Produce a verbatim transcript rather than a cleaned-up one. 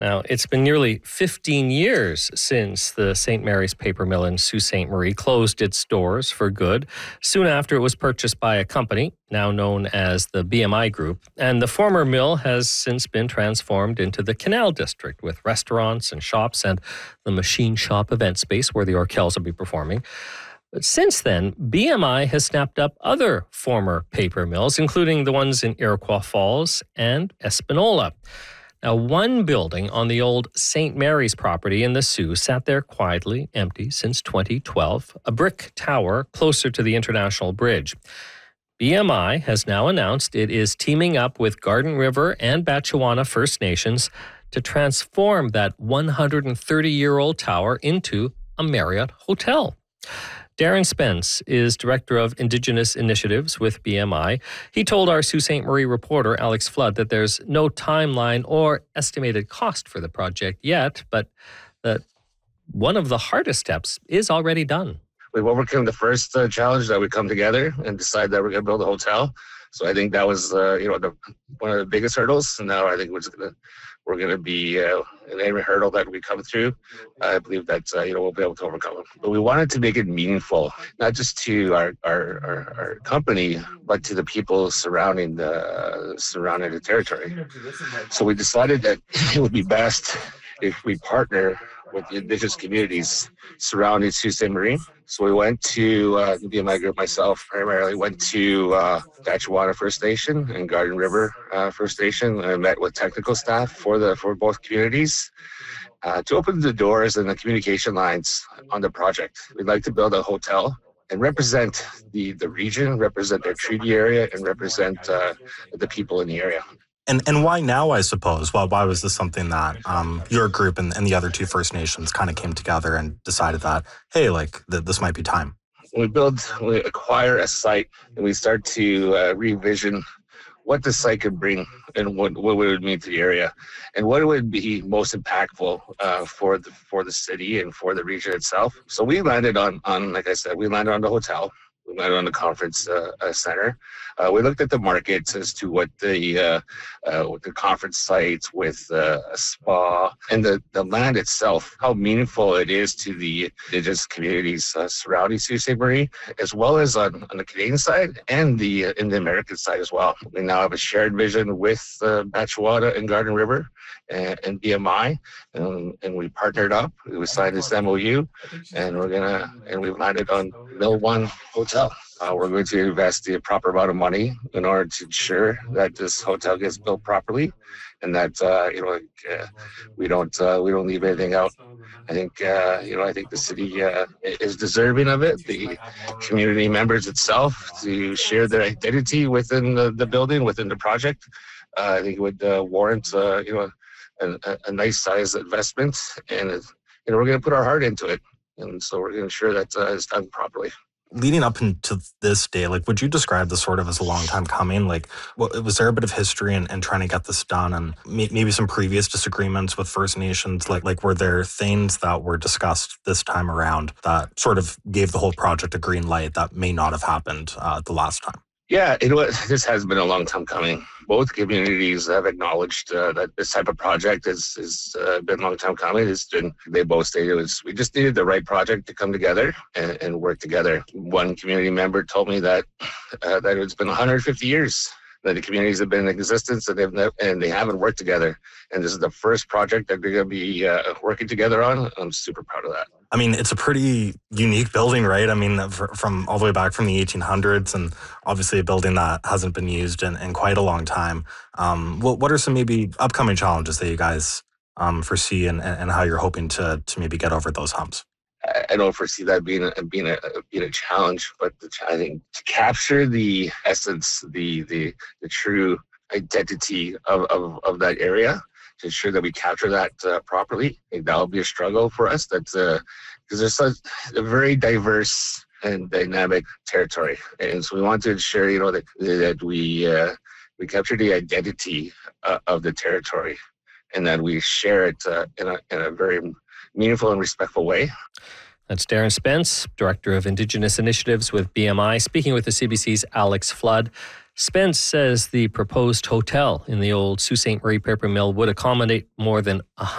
Now, it's been nearly fifteen years since the Saint Mary's Paper Mill in Sault Ste. Marie closed its doors for good, soon after it was purchased by a company now known as the B M I Group. And the former mill has since been transformed into the Canal District with restaurants and shops and the machine shop event space where the Orkels will be performing. But since then, B M I has snapped up other former paper mills, including the ones in Iroquois Falls and Espanola. Now, one building on the old Saint Mary's property in the Soo sat there quietly empty since twenty twelve, a brick tower closer to the International Bridge. B M I has now announced it is teaming up with Garden River and Batchewana First Nations to transform that one hundred thirty-year-old tower into a Marriott hotel. Darren Spence is Director of Indigenous Initiatives with B M I. He told our Sault Ste. Marie reporter, Alex Flood, that there's no timeline or estimated cost for the project yet, but that one of the hardest steps is already done. We've overcome the first uh, challenge that we come together and decide that we're going to build a hotel. So I think that was, uh, you know, the, one of the biggest hurdles. And now I think we're going to we're going to be uh, in every hurdle that we come through. I believe that uh, you know we'll be able to overcome it. But we wanted to make it meaningful, not just to our our, our, our company, but to the people surrounding the surrounding the territory. So we decided that it would be best if we partner with the Indigenous communities surrounding Sault Ste. Marie. So we went to, uh, the B M I Group, myself primarily, went to uh, Batchewana First Nation and Garden River uh, First Nation. I met with technical staff for the for both communities uh, to open the doors and the communication lines on the project. We'd like to build a hotel and represent the, the region, represent their treaty area, and represent uh, the people in the area. And and why now, I suppose? Well, why was this something that um, your group and, and the other two First Nations kind of came together and decided that, hey, like, th- this might be time? We build, we acquire a site, and we start to uh, revision what the site could bring and what, what it would mean to the area and what it would be most impactful uh, for the for the city and for the region itself. So we landed on, on like I said, we landed on the hotel. We landed on the conference uh, uh, center. Uh, we looked at the markets as to what the uh, uh, what the conference sites with uh, a spa and the, the land itself, how meaningful it is to the Indigenous communities uh, surrounding Sault Ste. Marie, as well as on, on the Canadian side and the uh, in the American side as well. We now have a shared vision with uh, Batchewana and Garden River and, and B M I, and, and we partnered up. We signed this M O U, and we're gonna and we've landed on Mill One Hotel. Uh, we're going to invest the proper amount of money in order to ensure that this hotel gets built properly, and that uh, you know uh, we don't uh, we don't leave anything out. I think uh, you know I think the city uh, is deserving of it. The community members itself to share their identity within the, the building, within the project. Uh, I think it would uh, warrant uh, you know a, a nice size investment, and you know we're going to put our heart into it, and so we're going to ensure that uh, it's done properly. Leading up into this day, like, would you describe this sort of as a long time coming? Like, what, was there a bit of history in, in trying to get this done, and may, maybe some previous disagreements with First Nations? Like, like, were there things that were discussed this time around that sort of gave the whole project a green light that may not have happened uh, the last time? Yeah, it was. This has been a long time coming. Both communities have acknowledged uh, that this type of project has, has uh, been a long time coming. It's been, they both stated it was, we just needed the right project to come together and, and work together. One community member told me that uh, that it's been one hundred fifty years that the communities have been in existence and they've never, and they haven't worked together. And this is the first project that they're going to be uh, working together on. I'm super proud of that. I mean, it's a pretty unique building, right? I mean, from all the way back from the eighteen hundreds, and obviously a building that hasn't been used in, in quite a long time. Um, what, what are some maybe upcoming challenges that you guys um, foresee, and, and how you're hoping to to maybe get over those humps? I don't foresee that being a being a being a challenge, but the, I think to capture the essence, the the the true identity of, of, of that area, to ensure that we capture that uh, properly, I think that'll be a struggle for us. That's because uh, there's such a very diverse and dynamic territory, and so we want to ensure, you know, that that we uh, we capture the identity uh, of the territory, and that we share it uh, in a in a very meaningful and respectful way. That's Darren Spence, Director of Indigenous Initiatives with B M I, speaking with the C B C's Alex Flood. Spence says the proposed hotel in the old Sault Ste. Marie paper mill would accommodate more than one